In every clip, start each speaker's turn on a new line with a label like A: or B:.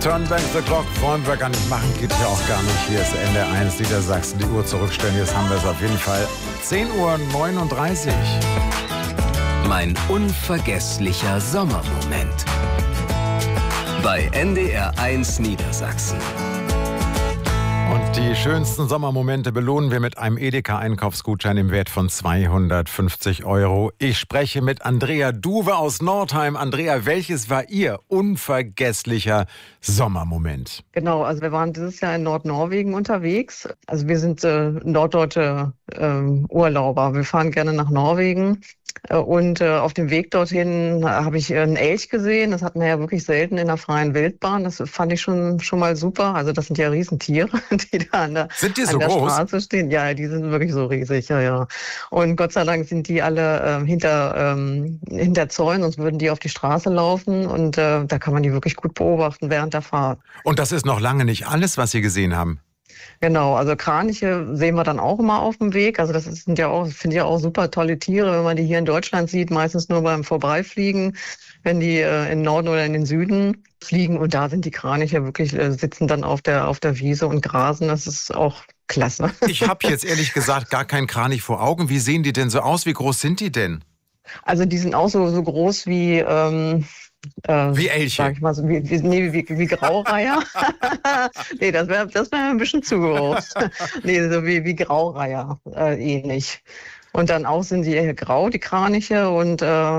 A: Turn back the clock wollen wir gar nicht machen, geht ja auch gar nicht. Hier ist Ende 1 Niedersachsen, die Uhr zurückstellen. Jetzt haben wir es auf jeden Fall 10:39 Uhr.
B: Mein unvergesslicher Sommermoment. Bei NDR 1 Niedersachsen.
A: Und die schönsten Sommermomente belohnen wir mit einem Edeka-Einkaufsgutschein im Wert von 250 €. Ich spreche mit Andrea Duwe aus Nordheim. Andrea, welches war Ihr unvergesslicher Sommermoment?
C: Genau, also wir waren dieses Jahr in Nordnorwegen unterwegs. Also wir sind norddeutsche Urlauber. Wir fahren gerne nach Norwegen. Und auf dem Weg dorthin habe ich einen Elch gesehen. Das hat man ja wirklich selten in der freien Wildbahn. Das fand ich schon mal super. Also das sind ja Riesentiere, die da an der Straße stehen. Ja, die sind wirklich so riesig, ja. Und Gott sei Dank sind die alle hinter Zäunen, sonst würden die auf die Straße laufen. Und da kann man die wirklich gut beobachten während der Fahrt.
A: Und das ist noch lange nicht alles, was Sie gesehen haben?
C: Genau, also Kraniche sehen wir dann auch immer auf dem Weg. Also sind ja auch, finde ich auch super tolle Tiere, wenn man die hier in Deutschland sieht, meistens nur beim Vorbeifliegen, wenn die in den Norden oder in den Süden fliegen. Und da sind die Kraniche wirklich, sitzen dann auf der Wiese und grasen. Das ist auch klasse.
A: Ich habe jetzt ehrlich gesagt gar keinen Kranich vor Augen. Wie sehen die denn so aus? Wie groß sind die denn?
C: Also die sind auch so groß wie...
A: wie Elche?
C: Sag ich mal so, wie Graureiher. Nee, das wär ein bisschen zu groß. Nee, so wie Graureiher, ähnlich. Und dann auch sind die grau, die Kraniche, und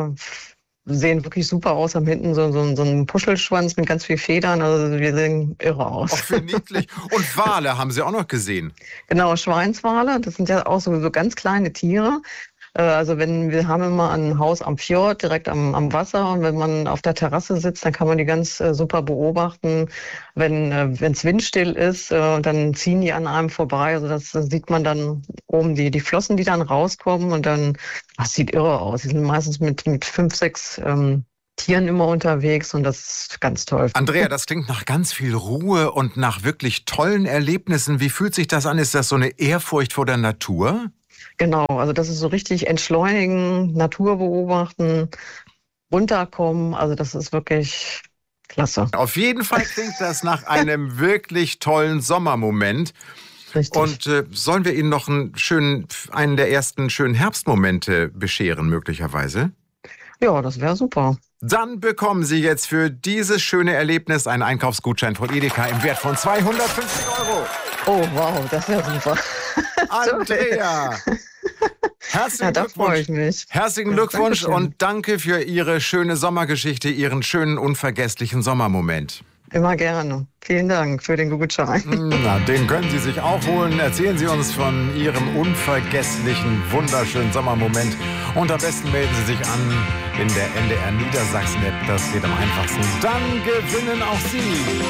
C: sehen wirklich super aus. Haben hinten so einen Puschelschwanz mit ganz viel Federn. Also die sehen irre aus.
A: Ach, wie niedlich. Und Wale haben Sie auch noch gesehen?
C: Genau, Schweinswale. Das sind ja auch so ganz kleine Tiere. Also wir haben immer ein Haus am Fjord, direkt am Wasser, und wenn man auf der Terrasse sitzt, dann kann man die ganz super beobachten. Wenn es windstill ist, dann ziehen die an einem vorbei. Also das sieht man dann oben die Flossen, die dann rauskommen, und dann, das sieht irre aus. Die sind meistens mit 5, 6 Tieren immer unterwegs, und das ist ganz toll.
A: Andrea, das klingt nach ganz viel Ruhe und nach wirklich tollen Erlebnissen. Wie fühlt sich das an? Ist das so eine Ehrfurcht vor der Natur?
C: Genau, also das ist so richtig entschleunigen, Natur beobachten, runterkommen. Also das ist wirklich klasse.
A: Auf jeden Fall klingt das nach einem wirklich tollen Sommermoment.
C: Richtig.
A: Und sollen wir Ihnen noch einen der ersten schönen Herbstmomente bescheren, möglicherweise?
C: Ja, das wäre super.
A: Dann bekommen Sie jetzt für dieses schöne Erlebnis einen Einkaufsgutschein von Edeka im Wert von 250 €.
C: Oh, wow, das wäre super.
A: Andrea, herzlichen
C: da freue ich
A: Glückwunsch.
C: mich.
A: Herzlichen Glückwunsch
C: Dankeschön.
A: und danke für Ihre schöne Sommergeschichte, Ihren schönen, unvergesslichen Sommermoment.
C: Immer gerne. Vielen Dank für den Gutschein.
A: Na, den können Sie sich auch holen. Erzählen Sie uns von Ihrem unvergesslichen, wunderschönen Sommermoment. Und am besten melden Sie sich an in der NDR Niedersachsen-App. Das geht am einfachsten. Dann gewinnen auch Sie